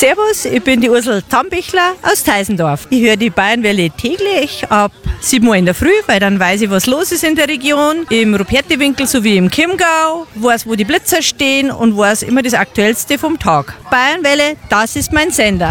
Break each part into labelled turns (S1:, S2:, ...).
S1: Servus, ich bin die Ursel Tambichler aus Teisendorf. Ich höre die Bayernwelle täglich ab 7 Uhr in der Früh, weil dann weiß ich, was los ist in der Region. Im Rupertiwinkel sowie im Chiemgau, weiß, wo die Blitzer stehen und weiß immer das Aktuellste vom Tag. Bayernwelle, das ist mein Sender.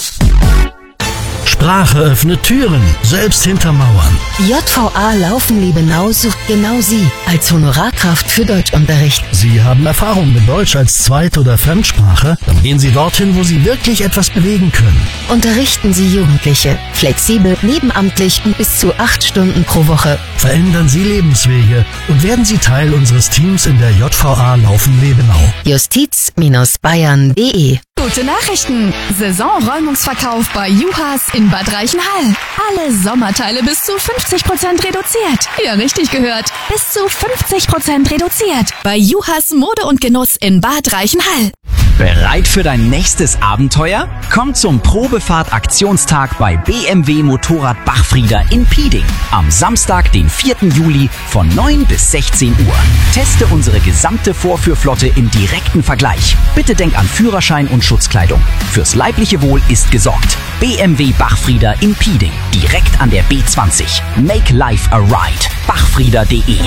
S2: Sprache öffnet Türen, selbst hinter Mauern.
S3: JVA Laufen-Liebenau sucht genau Sie als Honorarkraft für Deutschunterricht.
S2: Sie haben Erfahrung mit Deutsch als Zweit- oder Fremdsprache? Dann gehen Sie dorthin, wo Sie wirklich etwas bewegen können.
S3: Unterrichten Sie Jugendliche, flexibel, nebenamtlich und bis zu 8 Stunden pro Woche.
S2: Verändern Sie Lebenswege und werden Sie Teil unseres Teams in der JVA Laufen-Liebenau.
S3: Justiz-bayern.de.
S4: Gute Nachrichten! Saisonräumungsverkauf bei Juhas in Bad Reichenhall. Alle Sommerteile bis zu 50% reduziert. Ja, richtig gehört. Bis zu 50% reduziert. Bei Juhas Mode und Genuss in Bad Reichenhall.
S5: Bereit für dein nächstes Abenteuer? Komm zum Probefahrt-Aktionstag bei BMW Motorrad Bachfrieder in Pieding. Am Samstag, den 4. Juli von 9 bis 16 Uhr. Teste unsere gesamte Vorführflotte im direkten Vergleich. Bitte denk an Führerschein und Schutzkleidung. Fürs leibliche Wohl ist gesorgt. BMW Bachfrieder in Pieding. Direkt an der B20. Make life a ride. Bachfrieder.de.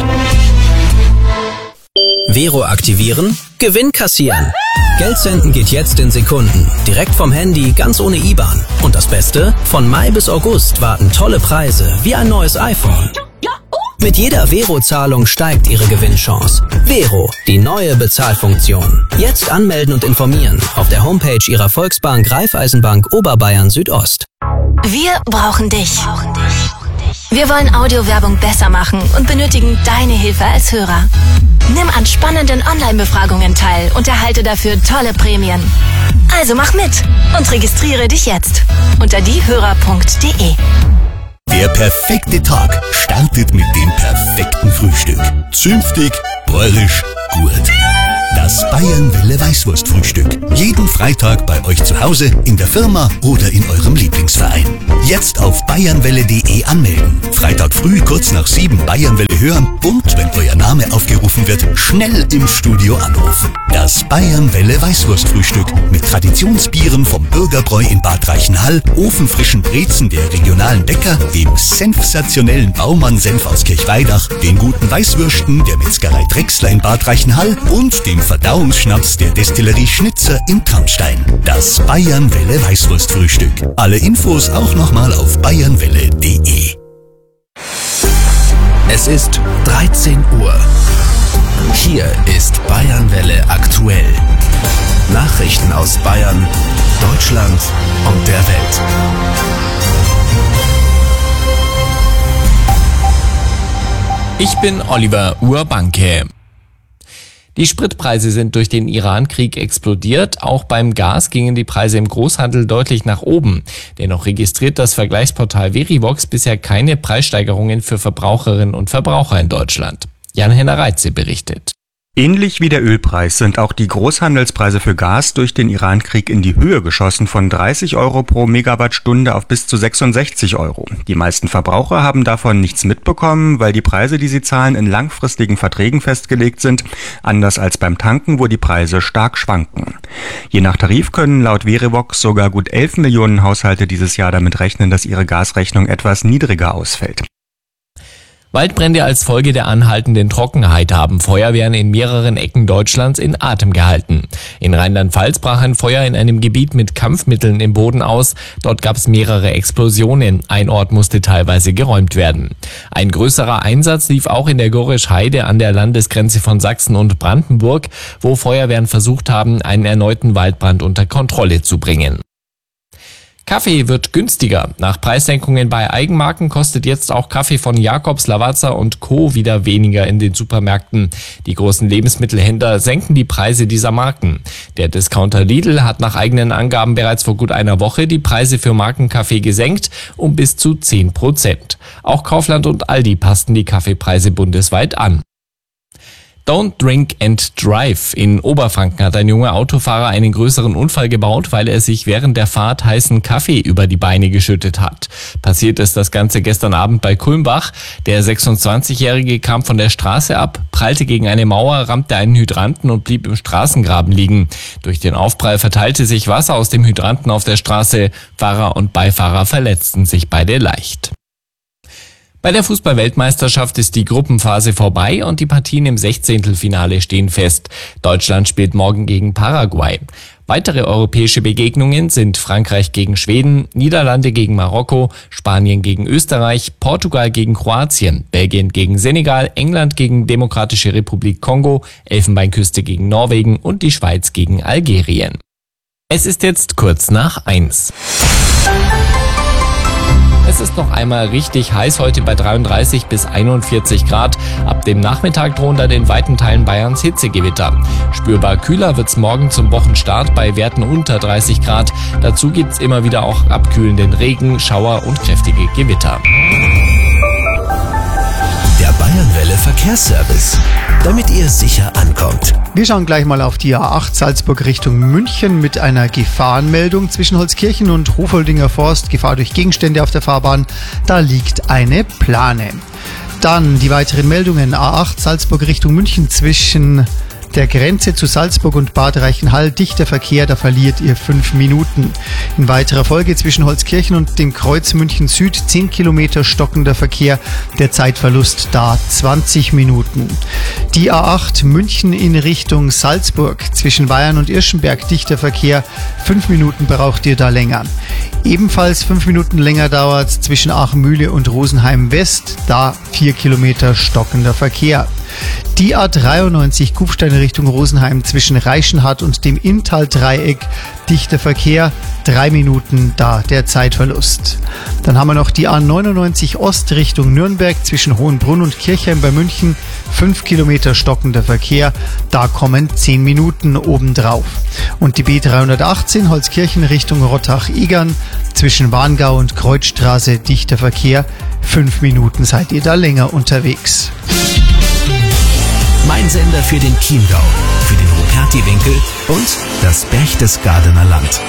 S6: Vero aktivieren, Gewinn kassieren. Geld senden geht jetzt in Sekunden. Direkt vom Handy, ganz ohne IBAN. Und das Beste? Von Mai bis August warten tolle Preise, wie ein neues iPhone. Mit jeder Vero-Zahlung steigt Ihre Gewinnchance. Vero, die neue Bezahlfunktion. Jetzt anmelden und informieren auf der Homepage Ihrer Volksbank Raiffeisenbank Oberbayern Südost.
S3: Wir brauchen dich. Wir wollen Audiowerbung besser machen und benötigen deine Hilfe als Hörer. Nimm an spannenden Online-Befragungen teil und erhalte dafür tolle Prämien. Also mach mit und registriere dich jetzt unter diehörer.de.
S7: Der perfekte Tag startet mit dem perfekten Frühstück. Zünftig, bäuerisch, gut. Das Bayernwelle Weißwurstfrühstück. Jeden Freitag bei euch zu Hause, in der Firma oder in eurem Lieblingsverein. Jetzt auf bayernwelle.de anmelden. Freitag früh kurz nach 7 Bayernwelle hören und, wenn euer Name aufgerufen wird, schnell im Studio anrufen. Das Bayernwelle Weißwurstfrühstück mit Traditionsbieren vom Bürgerbräu in Bad Reichenhall, ofenfrischen Brezen der regionalen Bäcker, dem sensationellen Baumann-Senf aus Kirchweidach, den guten Weißwürsten der Metzgerei Drechsler in Bad Reichenhall und dem Verdauungsschnaps der Destillerie Schnitzer in Traunstein. Das Bayernwelle Weißwurstfrühstück. Alle Infos auch nochmal auf bayernwelle.de.
S8: Es ist 13 Uhr. Hier ist Bayernwelle aktuell. Nachrichten aus Bayern, Deutschland und der Welt.
S9: Ich bin Oliver Urbanke. Die Spritpreise sind durch den Iran-Krieg explodiert. Auch beim Gas gingen die Preise im Großhandel deutlich nach oben. Dennoch registriert das Vergleichsportal Verivox bisher keine Preissteigerungen für Verbraucherinnen und Verbraucher in Deutschland. Jan-Henner Reitze berichtet.
S10: Ähnlich wie der Ölpreis sind auch die Großhandelspreise für Gas durch den Iran-Krieg in die Höhe geschossen, von 30 Euro pro Megawattstunde auf bis zu 66 Euro. Die meisten Verbraucher haben davon nichts mitbekommen, weil die Preise, die sie zahlen, in langfristigen Verträgen festgelegt sind, anders als beim Tanken, wo die Preise stark schwanken. Je nach Tarif können laut Verivox sogar gut 11 Millionen Haushalte dieses Jahr damit rechnen, dass ihre Gasrechnung etwas niedriger ausfällt.
S9: Waldbrände als Folge der anhaltenden Trockenheit haben Feuerwehren in mehreren Ecken Deutschlands in Atem gehalten. In Rheinland-Pfalz brach ein Feuer in einem Gebiet mit Kampfmitteln im Boden aus. Dort gab es mehrere Explosionen. Ein Ort musste teilweise geräumt werden. Ein größerer Einsatz lief auch in der Gorisch-Heide an der Landesgrenze von Sachsen und Brandenburg, wo Feuerwehren versucht haben, einen erneuten Waldbrand unter Kontrolle zu bringen. Kaffee wird günstiger. Nach Preissenkungen bei Eigenmarken kostet jetzt auch Kaffee von Jacobs, Lavazza und Co. wieder weniger in den Supermärkten. Die großen Lebensmittelhändler senken die Preise dieser Marken. Der Discounter Lidl hat nach eigenen Angaben bereits vor gut einer Woche die Preise für Markenkaffee gesenkt um bis zu 10%. Auch Kaufland und Aldi passten die Kaffeepreise bundesweit an. Don't drink and drive. In Oberfranken hat ein junger Autofahrer einen größeren Unfall gebaut, weil er sich während der Fahrt heißen Kaffee über die Beine geschüttet hat. Passiert ist das Ganze gestern Abend bei Kulmbach. Der 26-Jährige kam von der Straße ab, prallte gegen eine Mauer, rammte einen Hydranten und blieb im Straßengraben liegen. Durch den Aufprall verteilte sich Wasser aus dem Hydranten auf der Straße. Fahrer und Beifahrer verletzten sich beide leicht. Bei der Fußball-Weltmeisterschaft ist die Gruppenphase vorbei und die Partien im 16. stehen fest. Deutschland spielt morgen gegen Paraguay. Weitere europäische Begegnungen sind Frankreich gegen Schweden, Niederlande gegen Marokko, Spanien gegen Österreich, Portugal gegen Kroatien, Belgien gegen Senegal, England gegen Demokratische Republik Kongo, Elfenbeinküste gegen Norwegen und die Schweiz gegen Algerien. Es ist jetzt kurz nach 1. Es ist noch einmal richtig heiß heute bei 33 bis 41 Grad. Ab dem Nachmittag drohen dann in weiten Teilen Bayerns Hitzegewitter. Spürbar kühler wird's morgen zum Wochenstart bei Werten unter 30 Grad. Dazu gibt's immer wieder auch abkühlenden Regen, Schauer und kräftige Gewitter.
S8: Der Bayernwelle Verkehrsservice, damit ihr sicher ankommt.
S11: Wir schauen gleich mal auf die A8 Salzburg Richtung München mit einer Gefahrenmeldung zwischen Holzkirchen und Hofoldinger Forst. Gefahr durch Gegenstände auf der Fahrbahn. Da liegt eine Plane. Dann die weiteren Meldungen. A8 Salzburg Richtung München zwischen der Grenze zu Salzburg und Bad Reichenhall dichter Verkehr, da verliert ihr 5 Minuten. In weiterer Folge zwischen Holzkirchen und dem Kreuz München Süd 10 Kilometer stockender Verkehr, der Zeitverlust da 20 Minuten. Die A8 München in Richtung Salzburg zwischen Weyern und Irschenberg dichter Verkehr, 5 Minuten braucht ihr da länger. Ebenfalls 5 Minuten länger dauert es zwischen Aachmühle und Rosenheim West, da 4 Kilometer stockender Verkehr. Die A93 Kufstein Richtung Rosenheim zwischen Reichenhall und dem Inntal-Dreieck, dichter Verkehr, 3 Minuten da der Zeitverlust. Dann haben wir noch die A99 Ost Richtung Nürnberg zwischen Hohenbrunn und Kirchheim bei München, 5 Kilometer stockender Verkehr, da kommen 10 Minuten obendrauf. Und die B318 Holzkirchen Richtung Rottach-Egern zwischen Warngau und Kreuzstraße, dichter Verkehr, 5 Minuten seid ihr da länger unterwegs.
S8: Mein Sender für den Chiemgau, für den Ruperti-Winkel und das Berchtesgadener Land.